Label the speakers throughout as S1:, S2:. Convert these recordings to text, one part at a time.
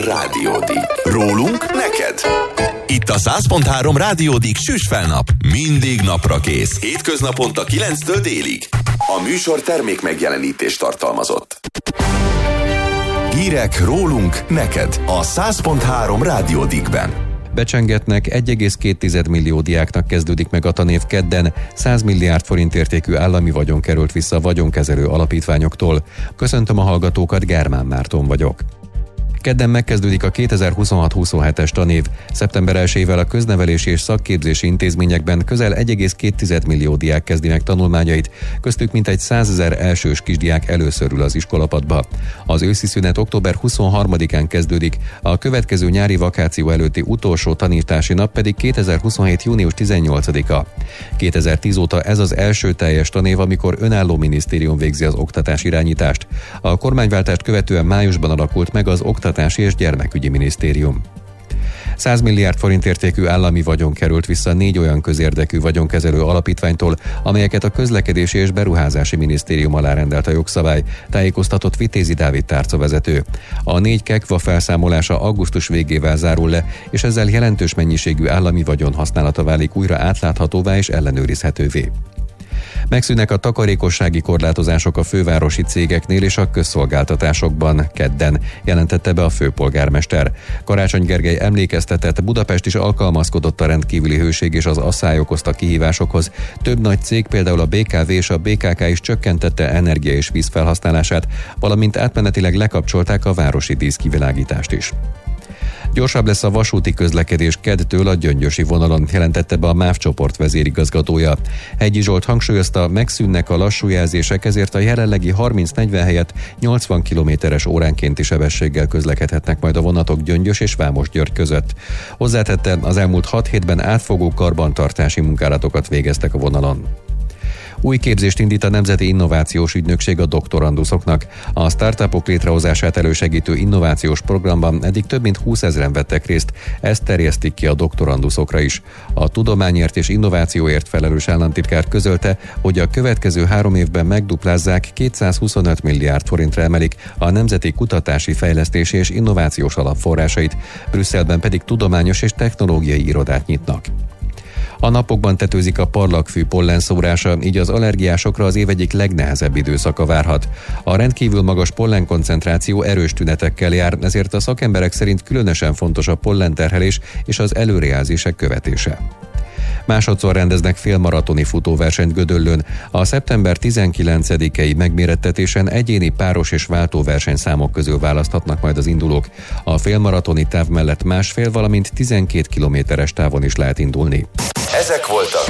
S1: Rádiódik. Rólunk neked. Itt a 100.3 Rádiódik Süsfelnap. Mindig napra kész. Hétköznaponta 9-től délig. A műsor termék megjelenítést tartalmazott. Hírek rólunk neked a 100.3 Rádiódikben.
S2: Becsengetnek 1,2 millió diáknak kezdődik meg a tanév kedden, 100 milliárd forint értékű állami vagyon került vissza a vagyonkezelő alapítványoktól. Köszöntöm a hallgatókat, Germán Márton vagyok. Kedden megkezdődik a 2026-27-es tanév. Szeptember 1-ével a köznevelési és szakképzési intézményekben közel 1,2 millió diák kezdi meg tanulmányait, köztük mintegy 100 000 elsős kisdiák először ül az iskolapadba. Az őszi szünet október 23-án kezdődik, a következő nyári vakáció előtti utolsó tanítási nap pedig 2027. június 18-a. 2010 óta ez az első teljes tanév, amikor önálló minisztérium végzi az oktatás irányítást. A kormányváltást követően májusban alakult meg az Oktatási és Gyermekügyi Minisztérium. 100 milliárd forint értékű állami vagyon került vissza 4 olyan közérdekű vagyonkezelő alapítványtól, amelyeket a Közlekedési és Beruházási Minisztérium alá rendelt a jogszabály, tájékoztatott Vitézi Dávid tárcavezető. A 4 kekva felszámolása augusztus végével zárul le, és ezzel jelentős mennyiségű állami vagyon használata válik újra átláthatóvá és ellenőrizhetővé. Megszűnnek a takarékossági korlátozások a fővárosi cégeknél és a közszolgáltatásokban kedden, jelentette be a főpolgármester. Karácsony Gergely emlékeztetett, Budapest is alkalmazkodott a rendkívüli hőség és az asszály okozta kihívásokhoz. Több nagy cég, például a BKV és a BKK is csökkentette energia és víz felhasználását, valamint átmenetileg lekapcsolták a városi díszkivilágítást is. Gyorsabb lesz a vasúti közlekedés keddtől a Gyöngyösi vonalon, jelentette be a MÁV csoport vezérigazgatója. Hegyi Zsolt hangsúlyozta, megszűnnek a lassú jelzések, ezért a jelenlegi 30-40 helyett 80 km/h óránkénti sebességgel közlekedhetnek majd a vonatok Gyöngyös és Vámosgyörgy között. Hozzátette, az elmúlt 6 hétben átfogó karbantartási munkálatokat végeztek a vonalon. Új képzést indít a Nemzeti Innovációs Ügynökség a doktoranduszoknak. A startupok létrehozását elősegítő innovációs programban eddig több mint 20 000-en vettek részt, ezt terjesztik ki a doktoranduszokra is. A tudományért és innovációért felelős államtitkár közölte, hogy a következő 3 évben megduplázzák, 225 milliárd forintra emelik a Nemzeti Kutatási, Fejlesztési és Innovációs Alapforrásait, Brüsszelben pedig tudományos és technológiai irodát nyitnak. A napokban tetőzik a parlagfű pollenszórása, így az allergiásokra az év egyik legnehezebb időszaka várhat. A rendkívül magas pollenkoncentráció erős tünetekkel jár, ezért a szakemberek szerint különösen fontos a pollenterhelés és az előrejelzések követése. Másodszor rendeznek félmaratoni futóversenyt Gödöllőn. A szeptember 19-i megmérettetésen egyéni, páros és váltóversenyszámok közül választhatnak majd az indulók. A félmaratoni táv mellett másfél, valamint 12 kilométeres távon is lehet indulni.
S1: Ezek voltak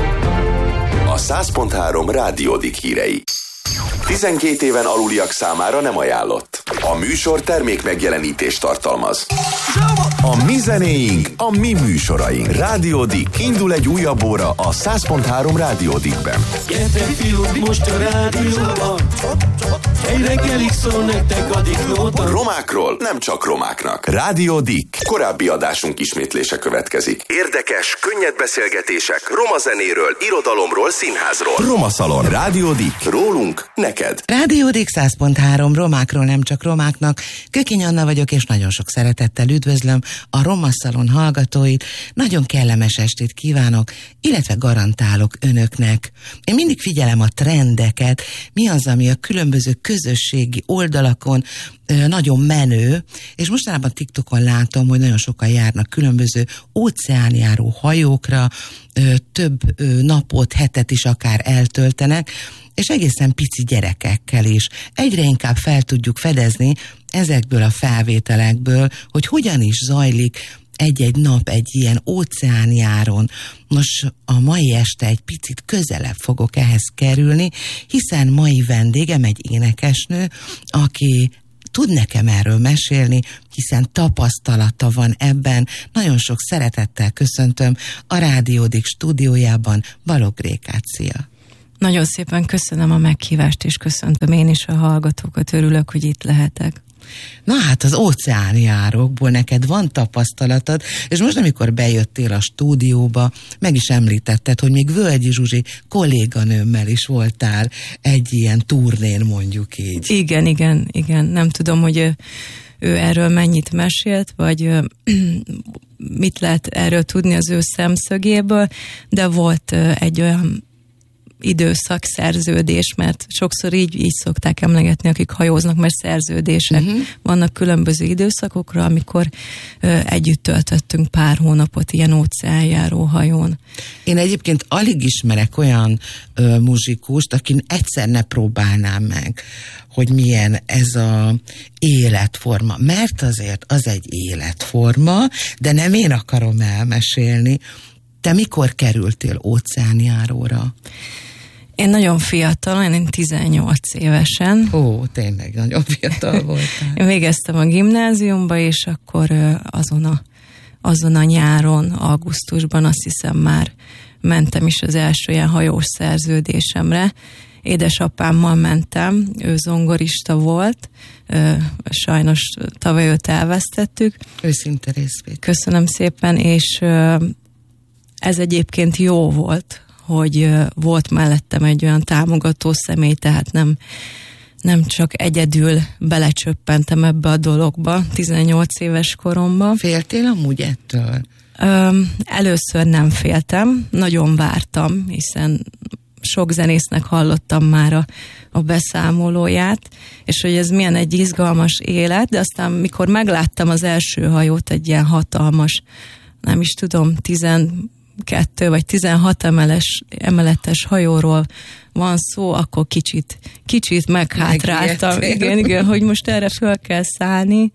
S1: a 100.3 Rádiódik hírei. 12 éven aluliak számára nem ajánlott. A műsor termék megjelenítést tartalmaz. A mi zenéink, a mi műsoraink. Rádiódik. Indul egy újabb óra a 100.3 Rádiódikben.
S3: Gyertek fiúk, most a rádióban. Egy reggelig szól nektek a Diklóta.
S1: Romákról nem csak romáknak. Rádiódik. Korábbi adásunk ismétlése következik. Érdekes, könnyed beszélgetések roma zenéről, irodalomról, színházról. Roma Szalon. Rádiódik. Rólunk neked.
S4: Rádiódik 100.3, romákról nem csak romáknak. Kökény Anna vagyok, és nagyon sok szeretettel üdvözlöm a Roma Szalon hallgatóit. Nagyon kellemes estét kívánok, illetve garantálok önöknek. Én mindig figyelem a trendeket, mi az, ami a különböző közösségi oldalakon nagyon menő, és mostanában TikTokon látom, hogy nagyon sokan járnak különböző óceánjáró hajókra, több napot, hetet is akár eltöltenek, és egészen pici gyerekekkel is. Egyre inkább fel tudjuk fedezni ezekből a felvételekből, hogy hogyan is zajlik egy-egy nap egy ilyen óceánjáron. Nos, a mai este egy picit közelebb fogok ehhez kerülni, hiszen mai vendégem egy énekesnő, aki tud nekem erről mesélni, hiszen tapasztalata van ebben. Nagyon sok szeretettel köszöntöm a Rádiódik stúdiójában Balogh Rékát. Szia!
S5: Nagyon szépen köszönöm a meghívást, és köszöntöm én is a hallgatókat, örülök, hogy itt lehetek.
S4: Na hát az óceánjárókból neked van tapasztalatod, és most amikor bejöttél a stúdióba, meg is említetted, hogy még Völgyi Zsuzsi kolléganőmmel is voltál egy ilyen turnén, mondjuk így.
S5: Igen, nem tudom, hogy ő erről mennyit mesélt, vagy mit lehet erről tudni az ő szemszögéből, de volt egy olyan időszak, szerződés, mert sokszor így szokták emlegetni, akik hajóznak, mert szerződések vannak különböző időszakokra, amikor együtt töltöttünk pár hónapot ilyen óceánjáró hajón.
S4: Én egyébként alig ismerek olyan muzsikust, akin egyszer ne próbálnám meg, hogy milyen ez a életforma. Mert azért az egy életforma, de nem én akarom elmesélni. Te mikor kerültél óceánjáróra?
S5: Én nagyon fiatal, én 18 évesen.
S4: Ó, tényleg nagyon fiatal voltál.
S5: Én végeztem a gimnáziumba, és akkor azon a nyáron, augusztusban azt hiszem már mentem is az első ilyen hajós szerződésemre. Édesapámmal mentem, ő zongorista volt, sajnos tavaly őt elvesztettük.
S4: Őszinte részvét.
S5: Köszönöm szépen, és ez egyébként jó volt, hogy volt mellettem egy olyan támogató személy, tehát nem csak egyedül belecsöppentem ebbe a dologba 18 éves koromban.
S4: Féltél amúgy ettől?
S5: Először nem féltem, nagyon vártam, hiszen sok zenésznek hallottam már a beszámolóját, és hogy ez milyen egy izgalmas élet, de aztán mikor megláttam az első hajót, egy ilyen hatalmas, nem is tudom, 12 vagy 16 emeletes hajóról van szó, akkor kicsit meghátráltam. Igen, hogy most erre föl kell szállni,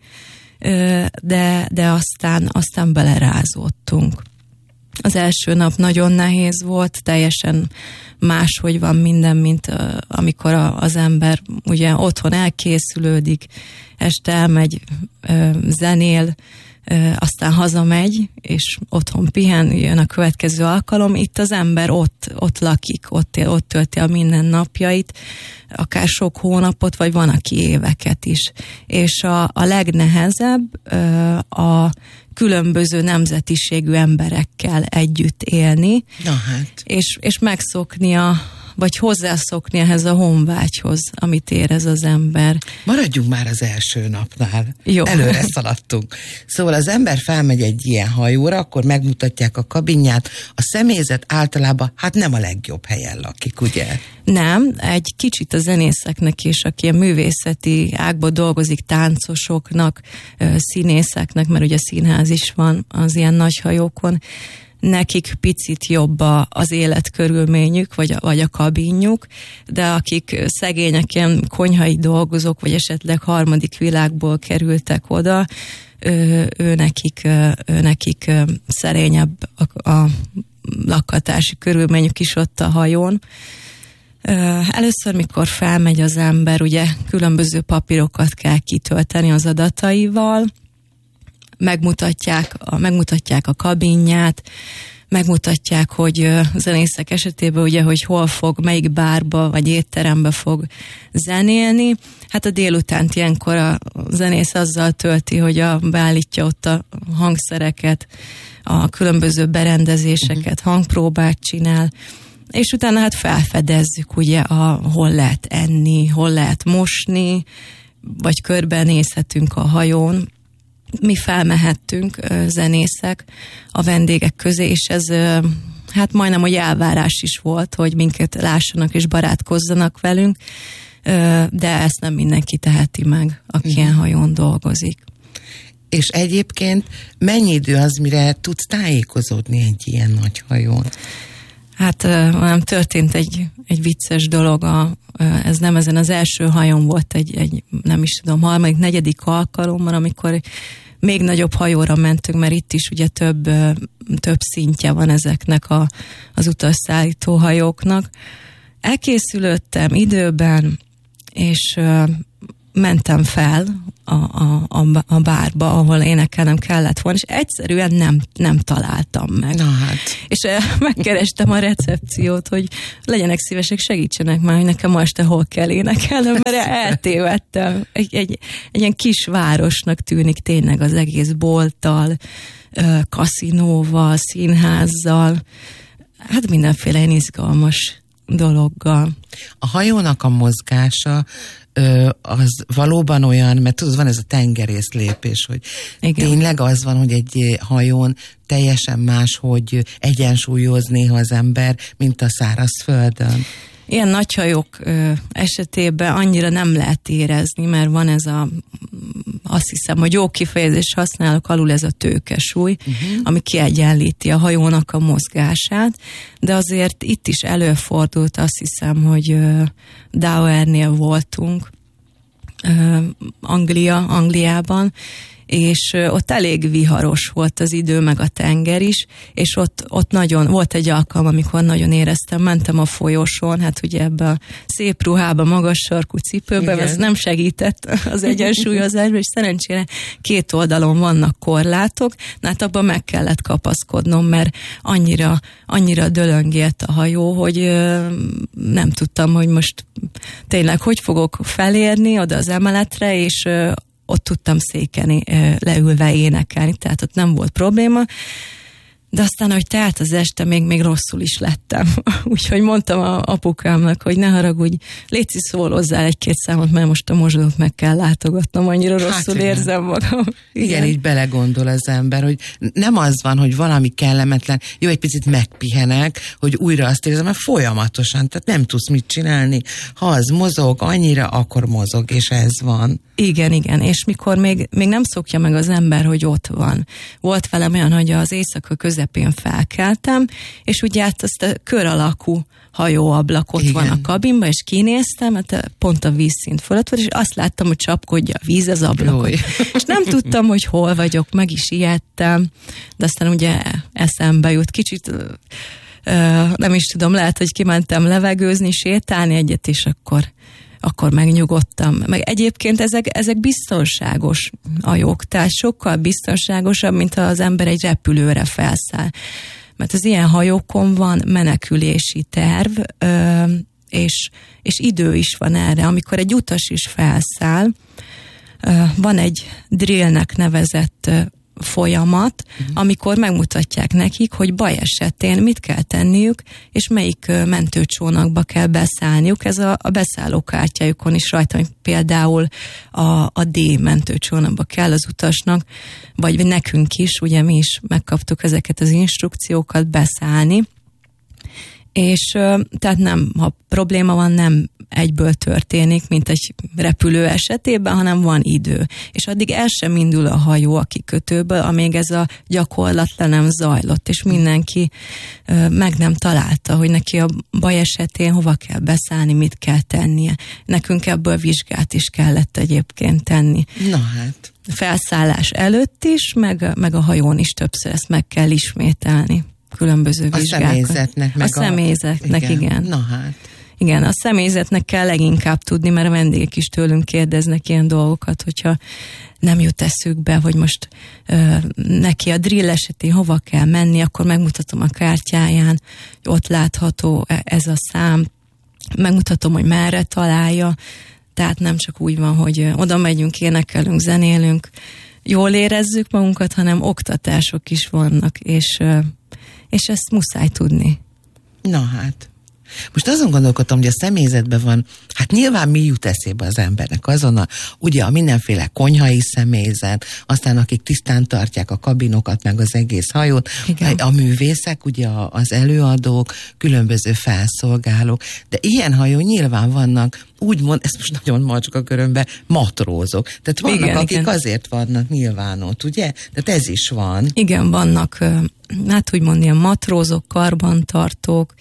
S5: de aztán belerázódtunk. Az első nap nagyon nehéz volt, teljesen máshogy van minden, mint amikor az ember ugye otthon elkészülődik, este elmegy, zenél, aztán hazamegy, és otthon pihen, jön a következő alkalom. Itt az ember ott lakik, ott tölti a mindennapjait, akár sok hónapot, vagy van, aki éveket is. És a legnehezebb a különböző nemzetiségű emberekkel együtt élni, és megszokni vagy hozzászokni ehhez a honvágyhoz, amit érez az ember.
S4: Maradjunk már az első napnál.
S5: Jó.
S4: Előre szaladtunk. Szóval az ember felmegy egy ilyen hajóra, akkor megmutatják a kabinját. A személyzet általában nem a legjobb helyen lakik, ugye?
S5: Nem, egy kicsit a zenészeknek is, aki a művészeti ágban dolgozik, táncosoknak, színészeknek, mert ugye színház is van az ilyen nagy hajókon, nekik picit jobb az életkörülményük, vagy a kabinjuk, de akik szegények, ilyen konyhai dolgozók, vagy esetleg harmadik világból kerültek oda, ő nekik szerényebb a lakhatási körülményük is ott a hajón. Először, mikor felmegy az ember, ugye különböző papírokat kell kitölteni az adataival, megmutatják a kabinját, megmutatják, hogy zenészek esetében ugye, hogy hol fog, melyik bárba vagy étterembe fog zenélni. Hát a délutánt ilyenkor a zenész azzal tölti, hogy beállítja ott a hangszereket, a különböző berendezéseket, hangpróbát csinál, és utána hát felfedezzük ugye, hol lehet enni, hol lehet mosni, vagy körbenézhetünk a hajón. Mi felmehettünk, zenészek, a vendégek közé, és ez hát majdnem, hogy elvárás is volt, hogy minket lássanak és barátkozzanak velünk, de ezt nem mindenki teheti meg, aki ilyen hajón dolgozik.
S4: És egyébként mennyi idő az, mire tudsz tájékozódni egy ilyen nagy hajón?
S5: Hát nem történt egy vicces dolog, ez nem ezen az első hajón volt egy nem is tudom, harmadik, negyedik alkalommal, amikor még nagyobb hajóra mentünk, mert itt is ugye több szintje van ezeknek az utasszállító hajóknak. Elkészülöttem időben, és mentem fel a bárba, ahol énekelnem kellett volna, és egyszerűen nem találtam meg.
S4: Na hát.
S5: És megkerestem a recepciót, hogy legyenek szívesek, segítsenek már, hogy nekem ma este hol kell énekelnem, mert eltévedtem. Egy ilyen kis városnak tűnik tényleg az egész bolttal, kaszinóval, színházzal, hát mindenféle izgalmas dologgal.
S4: A hajónak a mozgása az valóban olyan, mert tudod, van ez a tengerész lépés, hogy igen. Tényleg az van, hogy egy hajón teljesen más, hogy egyensúlyoz néha az ember, mint a szárazföldön.
S5: Ilyen nagyhajók esetében annyira nem lehet érezni, mert van ez azt hiszem, hogy jó kifejezés használok, alul ez a tőkesúly, ami kiegyenlíti a hajónak a mozgását, de azért itt is előfordult, azt hiszem, hogy Dowernél voltunk, Angliában, és ott elég viharos volt az idő, meg a tenger is, és ott nagyon, volt egy alkalom, amikor nagyon éreztem, mentem a folyosón, hát ugye ebbe a szép ruhába, magas sarkú cipőbe, ez nem segített az egyensúlyozásban, és szerencsére két oldalon vannak korlátok, hát abban meg kellett kapaszkodnom, mert annyira dölöngélt a hajó, hogy nem tudtam, hogy most tényleg hogy fogok felérni oda az emeletre, és ott tudtam székeni, leülve énekelni, tehát ott nem volt probléma, de aztán, ahogy telt az este, még rosszul is lettem. Úgyhogy mondtam a apukámnak, hogy ne haragudj, léci szólozzál egy-két számot, mert most a mosdót meg kell látogatnom, annyira rosszul érzem magam.
S4: Igen, így belegondol az ember, hogy nem az van, hogy valami kellemetlen, jó, egy picit megpihenek, hogy újra azt érzem, mert folyamatosan, tehát nem tudsz mit csinálni. Ha az mozog annyira, akkor mozog, és ez van.
S5: Igen, és mikor még nem szokja meg az ember, hogy ott van. Volt velem olyan, hogy az éjszaka közepén felkeltem, és ugye hát azt a kör alakú hajóablak ott van a kabinban, és kinéztem, hát pont a vízszint fölött volt, és azt láttam, hogy csapkodja a víz az ablakot. És nem tudtam, hogy hol vagyok, meg is ijedtem, de aztán ugye eszembe jut kicsit, nem is tudom, lehet, hogy kimentem levegőzni, sétálni egyet, és akkor megnyugodtam. Meg egyébként ezek biztonságos hajók, tehát sokkal biztonságosabb, mint ha az ember egy repülőre felszáll. Mert az ilyen hajókon van menekülési terv, és idő is van erre. Amikor egy utas is felszáll, van egy drillnek nevezett folyamat, amikor megmutatják nekik, hogy baj esetén mit kell tenniük, és melyik mentőcsónakba kell beszállniuk. Ez a beszállókártyájukon is rajta, hogy például a D mentőcsónakba kell az utasnak, vagy nekünk is, ugye mi is megkaptuk ezeket az instrukciókat beszállni, és tehát nem, ha probléma van, nem egyből történik, mint egy repülő esetében, hanem van idő. És addig el sem indul a hajó a kikötőből, amíg ez a gyakorlat le nem zajlott, és mindenki meg nem találta, hogy neki a baj esetén hova kell beszállni, mit kell tennie. Nekünk ebből vizsgát is kellett egyébként tenni.
S4: Na hát.
S5: Felszállás előtt is, meg a hajón is többször ezt meg kell ismételni. Különböző vizsgákat.
S4: A személyzetnek,
S5: igen.
S4: Na hát.
S5: Igen, a személyzetnek kell leginkább tudni, mert a vendégek is tőlünk kérdeznek ilyen dolgokat, hogyha nem jut eszükbe, hogy most neki a drill esetén hova kell menni, akkor megmutatom a kártyáján, hogy ott látható ez a szám, megmutatom, hogy merre találja, tehát nem csak úgy van, hogy oda megyünk, énekelünk, zenélünk, jól érezzük magunkat, hanem oktatások is vannak, és ezt muszáj tudni.
S4: Na hát. Most azon gondolkodtam, hogy a személyzetben van, hát nyilván mi jut eszébe az embernek azonnal, ugye a mindenféle konyhai személyzet, aztán akik tisztán tartják a kabinokat, meg az egész hajót, igen. A művészek, ugye az előadók, különböző felszolgálók, de ilyen hajó nyilván vannak, úgymond, ezt most nagyon macska körömben, matrózok. Tehát vannak, igen, akik azért vannak nyilván ott, ugye? Tehát ez is van.
S5: Igen, vannak, hát úgymond ilyen matrózok, karbantartók,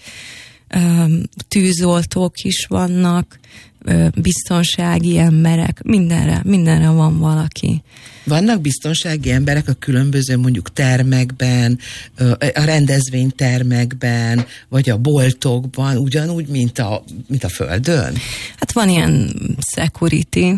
S5: tűzoltók is vannak, biztonsági emberek, mindenre van valaki.
S4: Vannak biztonsági emberek a különböző mondjuk termekben, a rendezvénytermekben, vagy a boltokban, ugyanúgy, mint a földön?
S5: Hát van ilyen security,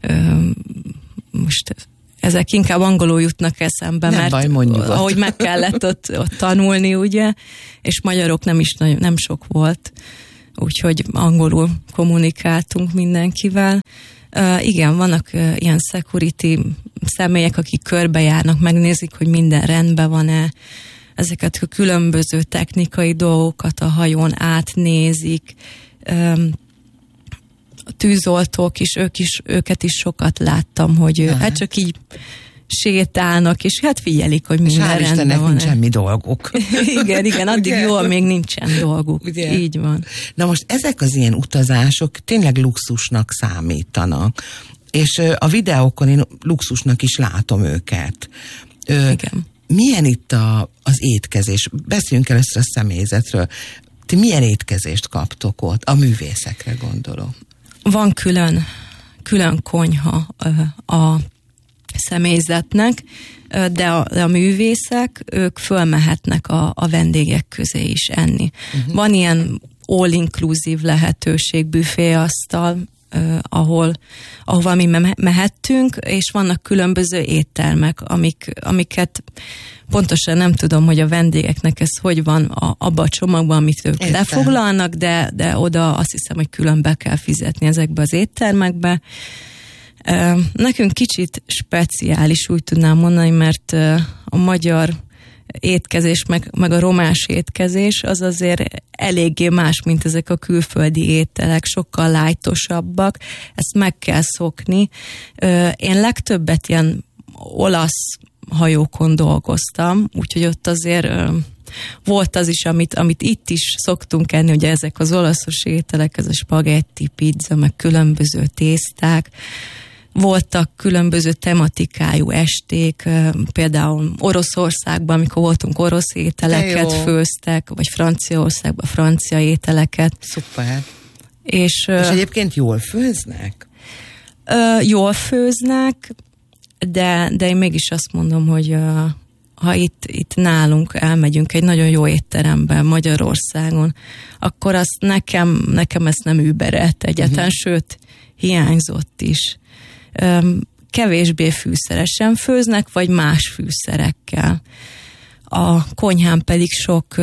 S5: most ezek inkább angolul jutnak eszembe,
S4: nem
S5: mert
S4: baj,
S5: ahogy meg kellett ott tanulni, ugye, és magyarok nem sok volt, úgyhogy angolul kommunikáltunk mindenkivel. Igen, vannak ilyen security személyek, akik körbejárnak, megnézik, hogy minden rendben van-e. ezeket a különböző technikai dolgokat a hajón átnézik. A tűzoltók is, őket is sokat láttam, hogy hát csak így sétálnak, és hát figyelik, hogy minden rendben van.
S4: Nincs semmi dolguk.
S5: igen, addig jól még nincsen dolguk. Ugye? Így van.
S4: Na most ezek az ilyen utazások tényleg luxusnak számítanak, és a videókon én luxusnak is látom őket.
S5: Igen.
S4: Milyen itt az étkezés? Beszéljünk először a személyzetről. Ti milyen étkezést kaptok ott? A művészekre gondolom.
S5: Van külön konyha a személyzetnek, de a művészek, ők fölmehetnek a vendégek közé is enni. Van ilyen all-inclusive lehetőség, büféasztal, ahova mi mehettünk, és vannak különböző éttermek, amiket pontosan nem tudom, hogy a vendégeknek ez hogy van abba a csomagban, amit ők lefoglalnak, de oda azt hiszem, hogy külön be kell fizetni ezekbe az éttermekbe. Nekünk kicsit speciális, úgy tudnám mondani, mert a magyar étkezés, meg a romás étkezés az azért eléggé más, mint ezek a külföldi ételek, sokkal lájtosabbak, ezt meg kell szokni. Én legtöbbet ilyen olasz hajókon dolgoztam, úgyhogy ott azért volt az is, amit itt is szoktunk enni, ugye ezek az olaszos ételek, ez a spagetti, pizza, meg különböző tészták. Voltak különböző tematikájú esték, például Oroszországban, amikor voltunk, orosz ételeket főztek, vagy Franciaországban francia ételeket.
S4: Szuper. És egyébként jól főznek?
S5: Jól főznek, de én mégis azt mondom, hogy ha itt nálunk elmegyünk egy nagyon jó étterembe Magyarországon, akkor azt nekem ezt nem überelt egyáltalán, sőt, hiányzott is. Kevésbé fűszeresen főznek, vagy más fűszerekkel. A konyhán pedig sok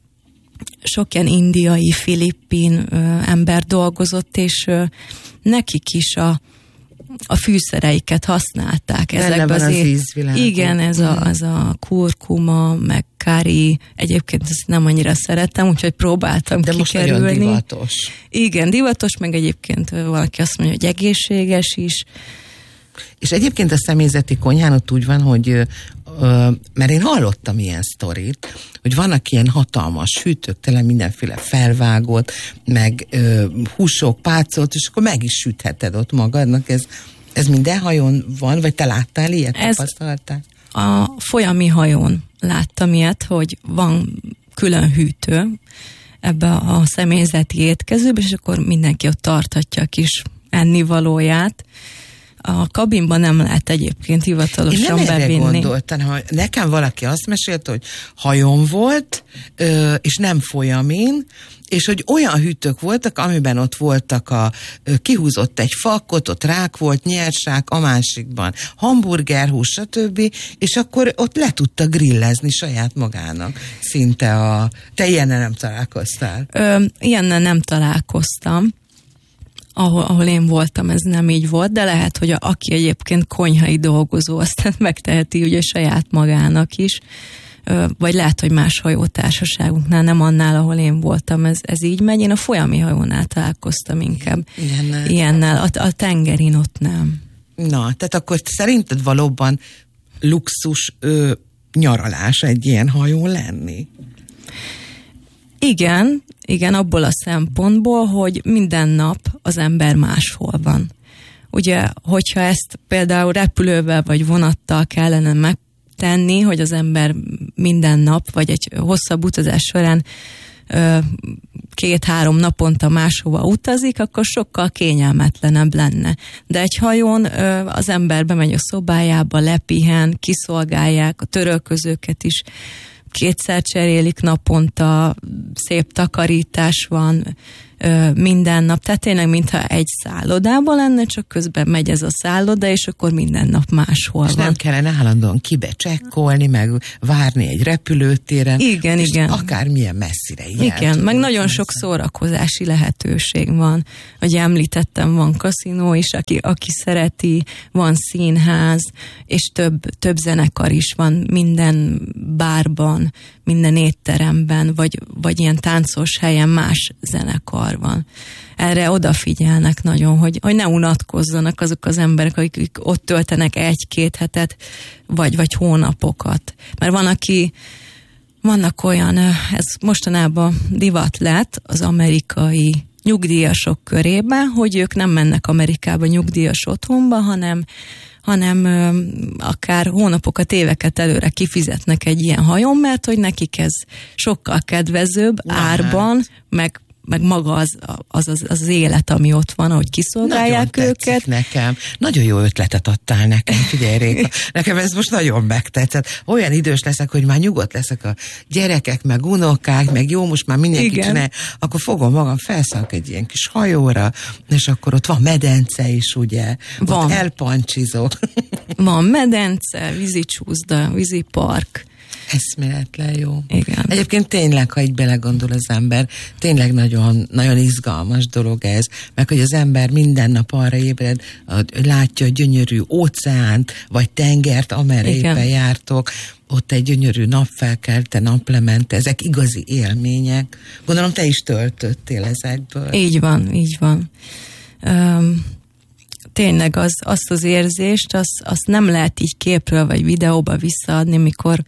S5: ilyen indiai, filippin ember dolgozott, és nekik is a fűszereiket használták ezekbe az
S4: ízvilágok.
S5: Igen, ez a kurkuma, meg kári, egyébként ezt nem annyira szeretem, úgyhogy próbáltam
S4: de
S5: kikerülni.
S4: De most nagyon divatos.
S5: Igen, divatos, meg egyébként valaki azt mondja, hogy egészséges is.
S4: És egyébként a személyzeti konyhán ott úgy van, hogy mert én hallottam ilyen sztorit, hogy vannak ilyen hatalmas hűtők, tele mindenféle felvágott, meg húsok, pácolt, és akkor meg is sütheted ott magadnak. Ez minden hajón van, vagy te láttál ilyet, tapasztaltál?
S5: A folyami hajón láttam ilyet, hogy van külön hűtő ebbe a személyzeti étkezőbe, és akkor mindenki ott tarthatja a kis ennivalóját. A kabinban nem lehet egyébként hivatalosan bevinni.
S4: Én nem erre gondoltam, hogy nekem valaki azt mesélte, hogy hajón volt, és nem folyamin, és hogy olyan hűtők voltak, amiben ott voltak kihúzott egy fakot, ott rák volt, nyersák, a másikban hamburgerhús, stb., és akkor ott le tudta grillezni saját magának. Szinte te ilyennel nem találkoztál?
S5: Ilyennel nem találkoztam. Ahol én voltam, ez nem így volt, de lehet, hogy aki egyébként konyhai dolgozó, aztán megteheti ugye saját magának is, vagy lehet, hogy más hajótársaságunknál, nem annál, ahol én voltam, ez így megy. Én a folyami hajónál találkoztam inkább ilyennel, a tengerin ott nem.
S4: Na, tehát akkor szerinted valóban luxus nyaralás egy ilyen hajón lenni?
S5: Igen, abból a szempontból, hogy minden nap az ember máshol van. Ugye, hogyha ezt például repülővel vagy vonattal kellene megtenni, hogy az ember minden nap, vagy egy hosszabb utazás során 2-3 naponta máshova utazik, akkor sokkal kényelmetlenebb lenne. De egy hajón az ember bemegy a szobájába, lepihen, kiszolgálják, a törölközőket is kétszer cserélik naponta, szép takarítás van minden nap. Tehát tényleg, mintha egy szállodában lenne, csak közben megy ez a szálloda, és akkor minden nap máshol
S4: és
S5: van.
S4: Nem kellene állandóan kibecsekkolni, meg várni egy repülőtéren.
S5: Igen.
S4: Akármilyen messzire.
S5: Igen, meg nagyon sok szórakozási lehetőség van. Ugye említettem, van kaszinó is, aki szereti, van színház, és több zenekar is van minden bárban, minden étteremben, vagy ilyen táncos helyen más zenekar van. Erre odafigyelnek nagyon, hogy ne unatkozzanak azok az emberek, akik ott töltenek 1-2 hetet, vagy hónapokat. Mert vannak olyan, ez mostanában divat lett az amerikai nyugdíjasok körében, hogy ők nem mennek Amerikába nyugdíjas otthonba, hanem akár hónapokat, éveket előre kifizetnek egy ilyen hajón, mert hogy nekik ez sokkal kedvezőbb árban, meg maga az élet, ami ott van, ahogy kiszolgálják
S4: nagyon
S5: őket.
S4: Nekem. Nagyon jó ötletet adtál nekem, figyelj Réka. Nekem ez most nagyon megtetszett. Olyan idős leszek, hogy már nyugodt leszek a gyerekek, meg unokák, meg jó, most már mindenki csinál, akkor fogom magam, felszállok egy ilyen kis hajóra, és akkor ott van medence is, ugye? Van. Ott elpancsizok.
S5: Van medence, vízicsúszda, vízipark.
S4: Eszméletlen jó.
S5: Igen.
S4: Egyébként tényleg, ha így belegondol az ember, tényleg nagyon, nagyon izgalmas dolog ez, meg hogy az ember minden nap arra ébred, látja a gyönyörű óceánt, vagy tengert, amerre éppen jártok, ott egy gyönyörű napfelkelte, naplemente, ezek igazi élmények. Gondolom, te is töltöttél ezekből.
S5: Így van. Tényleg azt az érzést, azt nem lehet így képről vagy videóba visszaadni,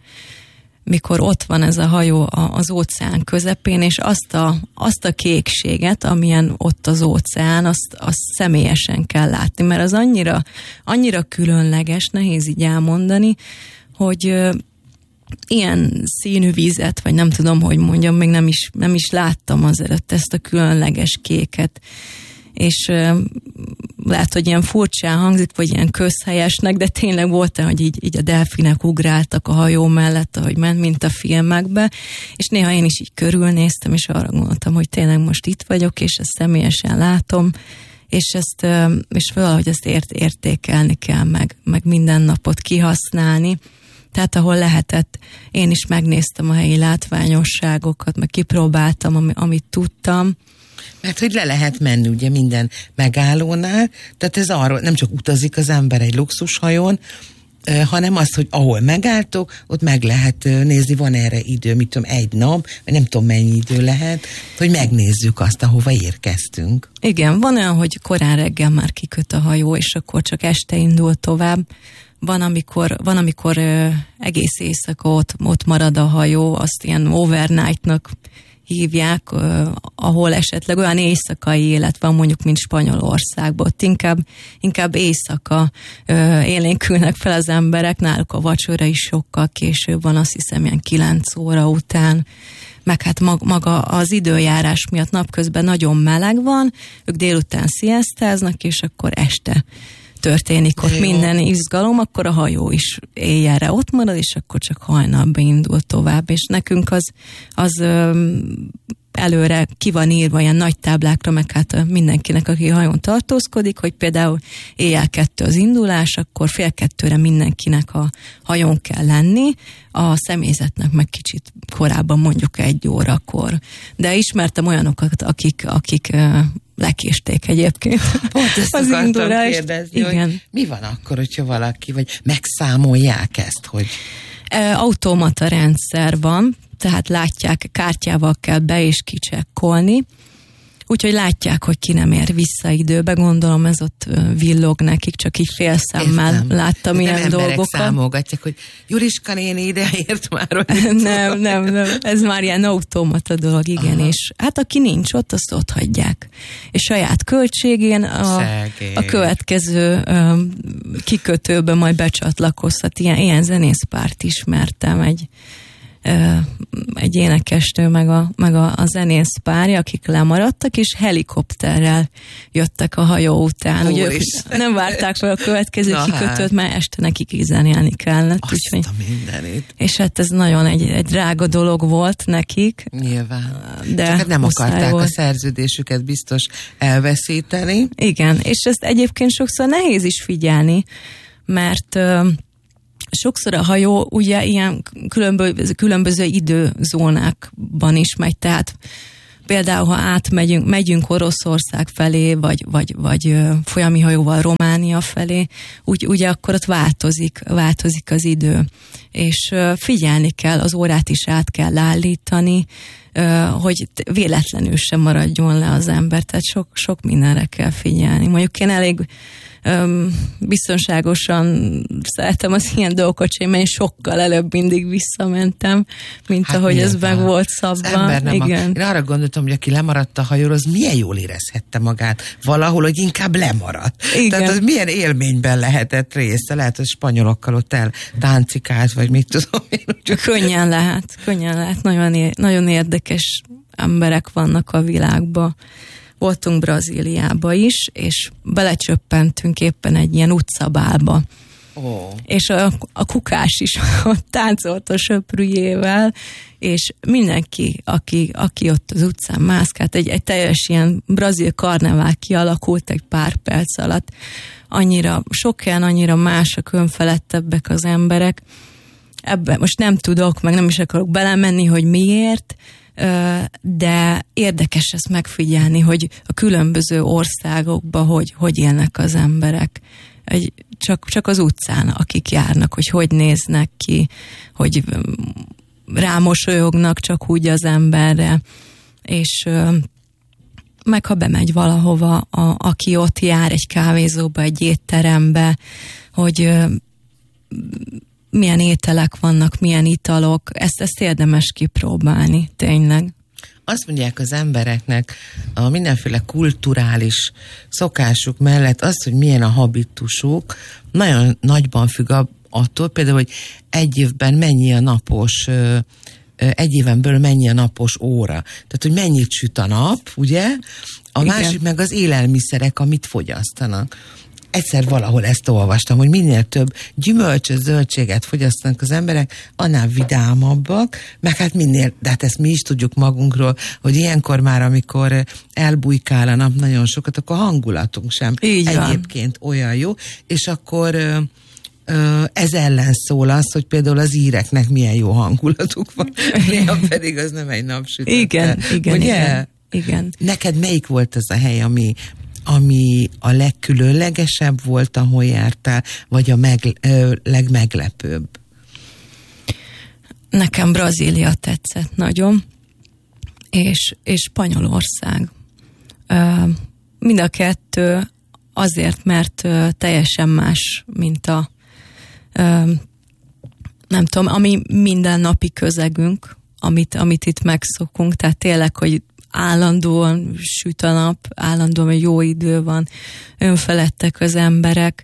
S5: mikor ott van ez a hajó az óceán közepén, és azt a kékséget, amilyen ott az óceán, azt személyesen kell látni, mert az annyira különleges, nehéz így elmondani, hogy ilyen színű vízet, vagy nem tudom, hogy mondjam, még nem is láttam azelőtt ezt a különleges kéket. És lehet, hogy ilyen furcsán hangzik, vagy ilyen közhelyesnek, de tényleg volt, hogy így a delfinek ugráltak a hajó mellett, ahogy ment, mint a filmekbe, és néha én is így körülnéztem, és arra gondoltam, hogy tényleg most itt vagyok, és ezt személyesen látom, és valahogy ezt értékelni kell, meg minden napot kihasználni. Tehát ahol lehetett, én is megnéztem a helyi látványosságokat, meg kipróbáltam, amit tudtam.
S4: Mert hogy le lehet menni ugye minden megállónál, tehát ez arról nem csak utazik az ember egy luxushajón, hanem az, hogy ahol megálltok, ott meg lehet nézni, van erre idő, mit tudom, 1 nap, vagy nem tudom mennyi idő lehet, hogy megnézzük azt, ahova érkeztünk.
S5: Igen, van olyan, hogy korán reggel már kiköt a hajó, és akkor csak este indul tovább. Van, amikor egész éjszaka ott marad a hajó, azt ilyen overnightnak hívják, ahol esetleg olyan éjszakai élet van, mondjuk, mint Spanyolországban. Ott inkább éjszaka élénkülnek fel az emberek, náluk a vacsora is sokkal később van, azt hiszem ilyen 9 óra után, meg hát maga az időjárás miatt napközben nagyon meleg van, ők délután sziasztáznak, és akkor este történik ott minden izgalom, akkor a hajó is éjjelre ott marad, és akkor csak hajnalba indul tovább, és nekünk az előre ki van írva ilyen nagy táblákra, meg hát mindenkinek, aki hajón tartózkodik, hogy például éjjel 2 az indulás, akkor 1:30-re mindenkinek a hajón kell lenni, a személyzetnek meg kicsit korábban, mondjuk 1 órakor. De ismertem olyanokat, akik lekésték egyébként.
S4: Pont ezt
S5: az
S4: akartam kérdezni, hogy mi van akkor, hogyha valaki, vagy megszámolják ezt, hogy...
S5: Automata rendszer van, tehát látják, kártyával kell be és kicsekkolni, úgyhogy látják, hogy ki nem ér vissza időbe, gondolom ez ott villog nekik, csak így félszemmel láttam ilyen dolgokat. Nem
S4: számolgatják, hogy Juriska néni ide ért már.
S5: Nem, ez már ilyen automata dolog, igen, és hát aki nincs ott, azt ott hagyják. És saját költségén a következő kikötőbe majd becsatlakozhat. Ilyen zenészpárt ismertem, egy énekesnő, meg a zenész párja, akik lemaradtak, és helikopterrel jöttek a hajó után. Ugye ők nem várták fel a következő kikötőt, mert este nekik zenélni kellett.
S4: Azt a mindenit.
S5: És hát ez nagyon egy drága dolog volt nekik.
S4: Nyilván. De csak hát nem akarták a szerződésüket biztos elveszíteni.
S5: Igen, és ezt egyébként sokszor nehéz is figyelni, mert sokszor a hajó ugye ilyen különböző időzónákban is megy, tehát például, ha megyünk Oroszország felé, vagy folyami hajóval Románia felé, ugye akkor ott változik az idő. És figyelni kell, az órát is át kell állítani, hogy véletlenül sem maradjon le az ember, tehát sok mindenre kell figyelni. Mondjuk én elég biztonságosan szeretem az ilyen dolgokat, mert én sokkal előbb mindig visszamentem, mint ahogy ez meg volt szabva.
S4: Igen. Én arra gondoltam, hogy aki lemaradt a hajóról, az milyen jól érezhette magát valahol, hogy inkább lemaradt. Igen. Tehát az milyen élményben lehetett része, lehet, hogy spanyolokkal ott táncikált, vagy mit tudom én.
S5: Könnyen lehet. Nagyon érdekes emberek vannak a világban. Voltunk Brazíliába is, és belecsöppentünk éppen egy ilyen utcabálba. Oh. És a kukás is ott táncolt a söprűjével, és mindenki, aki ott az utcán mászkált, egy teljes ilyen brazil karnevál kialakult egy pár perc alatt. Annyira sokan, annyira mások, önfeledtebbek az emberek. Ebben most nem tudok, meg nem is akarok belemenni, hogy miért, de érdekes ezt megfigyelni, hogy a különböző országokban hogy élnek az emberek. Csak az utcán, akik járnak, hogy néznek ki, hogy rámosolyognak csak úgy az emberre, és meg ha bemegy valahova, aki ott jár egy kávézóba, egy étterembe, hogy milyen ételek vannak, milyen italok, ezt érdemes kipróbálni, tényleg.
S4: Azt mondják az embereknek a mindenféle kulturális szokásuk mellett azt, hogy milyen a habitusuk, nagyon nagyban függ attól, például, hogy egy évben mennyi a napos, egy éven belül mennyi a napos óra. Tehát, hogy mennyit süt a nap, ugye? A igen. Másik meg az élelmiszerek, amit fogyasztanak. Egyszer valahol ezt olvastam, hogy minél több gyümölcsöt, zöldséget fogyasztanak az emberek, annál vidámabbak, meg hát minél, de hát ezt mi is tudjuk magunkról, hogy ilyenkor már, amikor elbújkál a nap nagyon sokat, akkor a hangulatunk sem egyébként olyan jó, és akkor ez ellen szól az, hogy például az íreknek milyen jó hangulatuk van, néha pedig az nem egy napsütötte.
S5: Igen.
S4: Neked melyik volt az a hely, ami a legkülönlegesebb volt, ahol jártál, vagy a legmeglepőbb?
S5: Nekem Brazília tetszett nagyon, és Spanyolország. Mind a kettő azért, mert teljesen más, mint a nem tudom, ami mindennapi közegünk, amit itt megszokunk, tehát tényleg, hogy állandóan süt a nap, állandóan jó idő van, önfeledtek az emberek,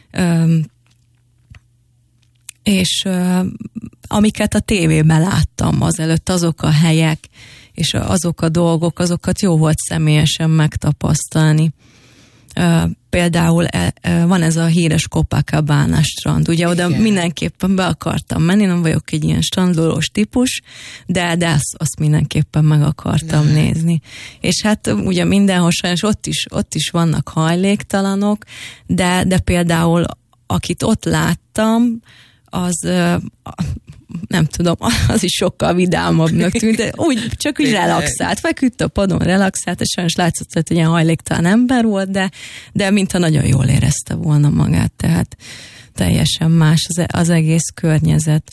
S5: és amiket a tévében láttam azelőtt, azok a helyek, és azok a dolgok, azokat jó volt személyesen megtapasztalni. Például van ez a híres Copacabana strand, ugye oda mindenképpen be akartam menni, nem vagyok egy ilyen strandolós típus, de azt mindenképpen meg akartam nézni. És hát ugye mindenhol sajnos ott is vannak hajléktalanok, de például akit ott láttam, az nem tudom, az is sokkal vidámabbnak tűnt, de csak úgy relaxált, feküdt a padon, relaxált, és sajnos látszott, hogy ilyen hajléktalan ember volt, de mintha nagyon jól érezte volna magát, tehát teljesen más az egész környezet.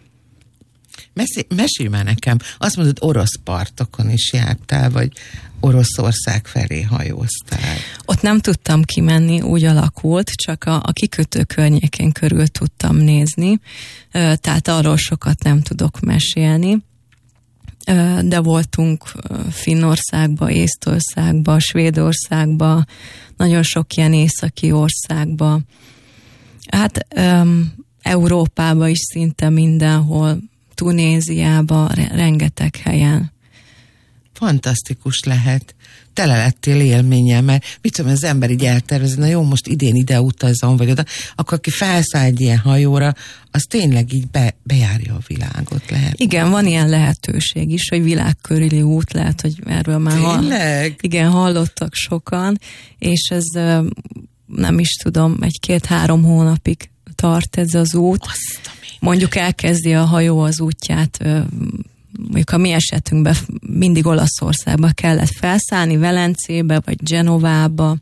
S4: Mesélj már nekem, azt mondod, orosz partokon is jártál, vagy Oroszország felé hajóztál.
S5: Ott nem tudtam kimenni, úgy alakult, csak a kikötő környékén körül tudtam nézni, tehát arról sokat nem tudok mesélni. De voltunk Finnországba, Észtországba, Svédországba, nagyon sok ilyen északi országba. Hát Európába is szinte mindenhol, Tunéziába, rengeteg helyen.
S4: Fantasztikus lehet. Tele lettél élménnyel, mert mit tudom, az ember így eltervezi, na jó, most idén ide utazom, vagy oda, akkor aki felszáll egy ilyen hajóra, az tényleg így bejárja a világot, lehet.
S5: Igen, van ilyen lehetőség is, hogy világkörüli út, lehet, hogy erről már hallottak sokan, és ez nem is tudom, 1-2-3 hónapig tart ez az út. Mondjuk elkezdi a hajó az útját mondjuk a mi esetünkben mindig Olaszországba kellett felszállni, Velencébe, vagy Genovába,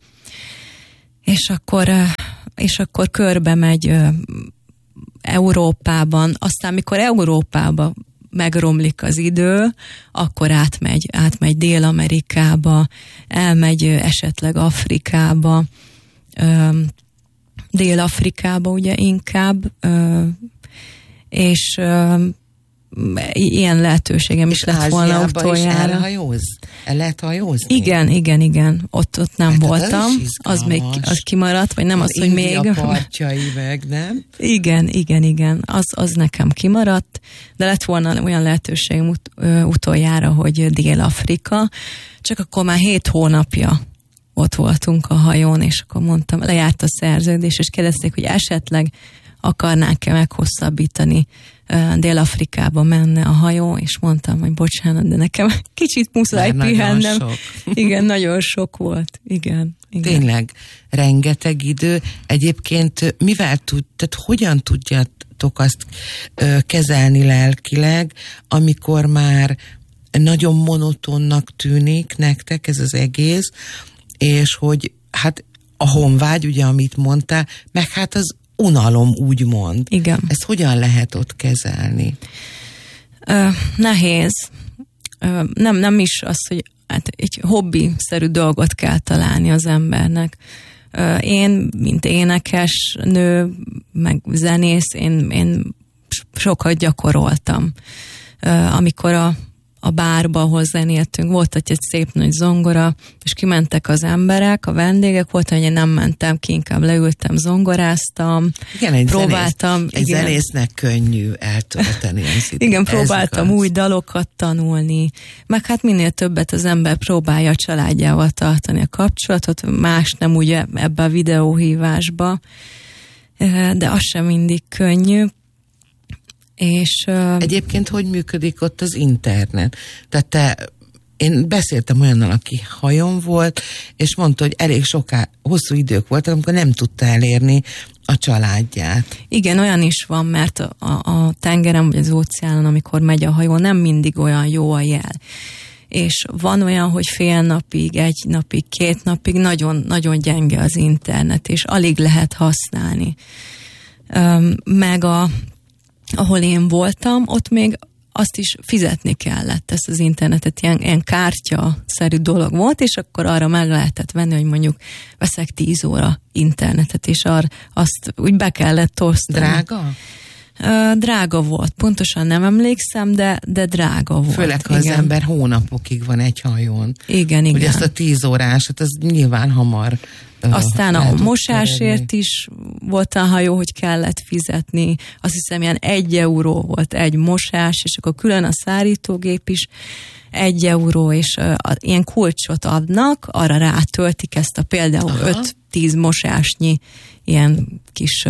S5: és akkor körbe megy Európában, aztán mikor Európába megromlik az idő, akkor átmegy Dél-Amerikába, elmegy esetleg Afrikába, Dél-Afrikába ugye inkább, és ilyen lehetőségem is lett volna utoljára.
S4: El lehet hajózni?
S5: Igen. Ott nem voltam. Az még kimaradt, vagy nem az, hogy még...
S4: India partjai meg, nem?
S5: Igen. Az nekem kimaradt, de lett volna olyan lehetőségem utoljára, hogy Dél-Afrika, csak akkor már 7 hónapja ott voltunk a hajón, és akkor mondtam, lejárt a szerződés, és kérdezték, hogy esetleg akarnák-e meghosszabbítani, Dél-Afrikába menne a hajó, és mondtam, hogy bocsánat, de nekem kicsit muszáj pihennem. Igen, nagyon sok volt. Igen.
S4: Tényleg, rengeteg idő. Egyébként tehát hogyan tudjátok azt kezelni lelkileg, amikor már nagyon monotonnak tűnik nektek ez az egész, és hogy hát a honvágy, ugye, amit mondtál, meg hát az unalom, úgymond.
S5: Igen.
S4: Ezt hogyan lehet ott kezelni?
S5: Nehéz. Nem is az, hogy hát egy hobbi-szerű dolgot kell találni az embernek. Én, mint énekes nő, meg zenész, én sokat gyakoroltam. Amikor a bárba, ahol zenéltünk, volt egy szép nagy zongora, és kimentek az emberek, a vendégek, volt, hogy én nem mentem ki, inkább leültem, zongoráztam,
S4: igen,
S5: próbáltam.
S4: Egy zenésznek könnyű eltölteni az időt.
S5: Igen, próbáltam új dalokat tanulni, meg hát minél többet az ember próbálja a családjával tartani a kapcsolatot, más nem ugye ebbe a videóhívásba, de az sem mindig könnyű. És,
S4: egyébként hogy működik ott az internet? Tehát én beszéltem olyannal, aki hajón volt, és mondta, hogy elég hosszú idők voltak, amikor nem tudta elérni a családját.
S5: Igen, olyan is van, mert a tengeren vagy az óceánon, amikor megy a hajó, nem mindig olyan jó a jel. És van olyan, hogy fél napig, 1 napig, 2 napig nagyon, nagyon gyenge az internet, és alig lehet használni. Meg ahol én voltam, ott még azt is fizetni kellett, ezt az internetet, ilyen kártya-szerű dolog volt, és akkor arra meg lehetett venni, hogy mondjuk veszek 10 óra internetet, és azt úgy be kellett osztani.
S4: Drága?
S5: Drága volt, pontosan nem emlékszem, de drága volt.
S4: Főleg, ha az ember hónapokig van egy hajón.
S5: Igen.
S4: Hogy ezt a 10 órásat, az nyilván hamar.
S5: Aztán a mosásért is volt a hajó, hogy kellett fizetni. Azt hiszem, ilyen 1 euró volt egy mosás, és akkor külön a szárítógép is 1 euró, és ilyen kulcsot adnak, arra rátöltik ezt a például 5-10 mosásnyi ilyen kis,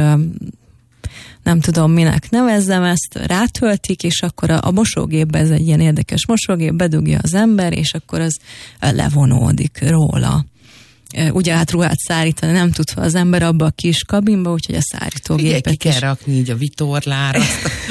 S5: nem tudom minek nevezzem ezt, rátöltik, és akkor a mosógépbe, ez egy ilyen érdekes mosógép, bedugja az ember, és akkor az levonódik róla. Ugye hát ruhát szárítani nem tud az ember abba a kis kabinba, úgyhogy a szárítógépet
S4: ki kell rakni így a vitorlára.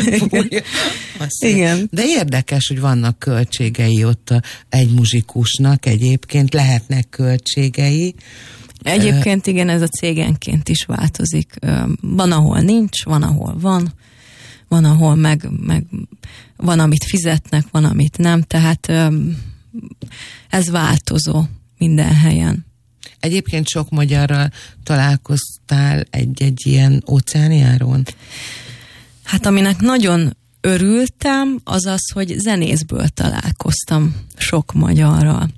S5: Igen.
S4: De érdekes, hogy vannak költségei ott egy muzsikusnak, egyébként lehetnek költségei.
S5: Egyébként igen, ez a cégenként is változik. Van, ahol nincs, van, ahol van, ahol meg van, amit fizetnek, van, amit nem, tehát ez változó minden helyen.
S4: Egyébként sok magyarral találkoztál egy ilyen óceánjáron?
S5: Hát aminek nagyon örültem, az az, hogy zenészből találkoztam sok magyarral.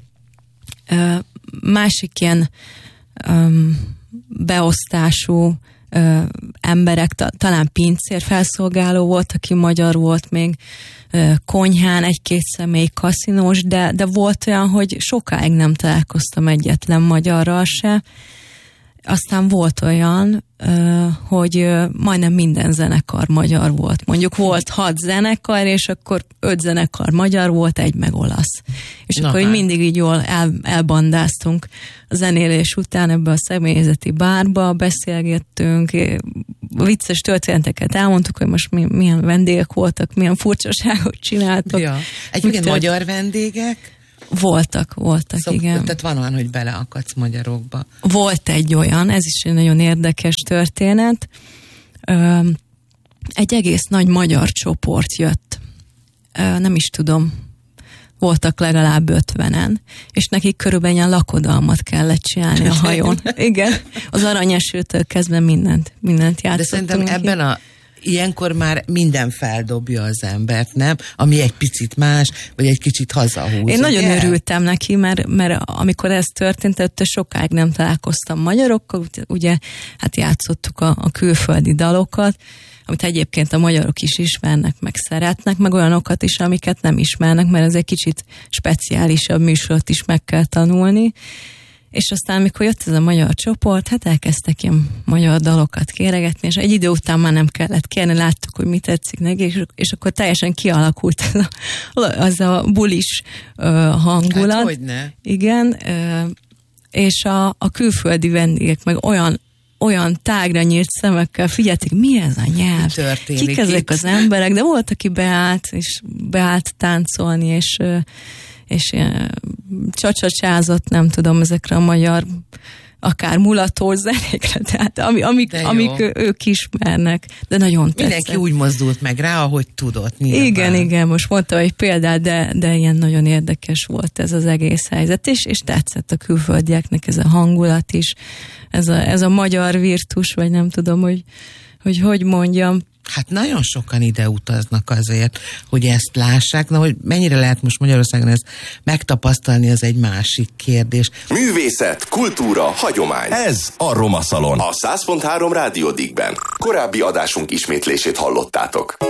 S5: Másik ilyen beosztású emberek, talán pincér felszolgáló volt, aki magyar volt, még konyhán, 1-2 személy kaszinós, de volt olyan, hogy sokáig nem találkoztam egyetlen magyarral se, Aztán volt olyan, hogy majdnem minden zenekar magyar volt. Mondjuk volt 6 zenekar, és akkor 5 zenekar magyar volt, 1 meg olasz. És akkor így mindig így jól elbandáztunk a zenélés után ebbe a személyzeti bárba, beszélgettünk, vicces történeteket elmondtuk, hogy most milyen vendégek voltak, milyen furcsaságot csináltak.
S4: Ja. Egyébként magyar vendégek?
S5: Voltak, igen.
S4: Tehát van olyan, hogy beleakadsz magyarokba.
S5: Volt egy olyan, ez is egy nagyon érdekes történet. Egy egész nagy magyar csoport jött. Nem is tudom, voltak legalább 50-en, és nekik körülbelül ilyen lakodalmat kellett csinálni a hajón. Igen, az Aranyesőtől kezdve mindent játszottunk.
S4: De szerintem ebben ilyenkor már minden feldobja az embert, nem? Ami egy picit más, vagy egy kicsit hazahúz.
S5: Én nagyon örültem neki, mert amikor ez történt, ott sokáig nem találkoztam magyarokkal, ugye hát játszottuk a külföldi dalokat, amit egyébként a magyarok is ismernek, meg szeretnek, meg olyanokat is, amiket nem ismernek, mert ez egy kicsit speciálisabb műsort is meg kell tanulni. És aztán, amikor jött ez a magyar csoport, hát elkezdtek ilyen magyar dalokat kéregetni, és egy idő után már nem kellett kérni, láttuk, hogy mit tetszik neki, és akkor teljesen kialakult az a bulis hangulat.
S4: Hát hogyne.
S5: Igen, és a külföldi vendégek meg olyan tágra nyírt szemekkel figyelték, mi ez a nyelv? Kik ezek az emberek? De volt, aki beállt táncolni, és csacsacsázott, nem tudom, ezekre a magyar akár mulatós zenékre, tehát amik ők ismernek, de nagyon tetszett.
S4: Mindenki úgy mozdult meg rá, ahogy tudott. Nyilván.
S5: Igen, most mondtam egy példát, de ilyen nagyon érdekes volt ez az egész helyzet, és tetszett a külföldieknek ez a hangulat is, ez a magyar virtus, vagy nem tudom, hogy mondjam.
S4: Hát nagyon sokan ide utaznak azért, hogy ezt lássák. Na, hogy mennyire lehet most Magyarországon ezt megtapasztalni, az egy másik kérdés.
S1: Művészet, kultúra, hagyomány.
S6: Ez a Roma Szalon.
S1: A 100.3 Rádió Digben. Korábbi adásunk ismétlését hallottátok.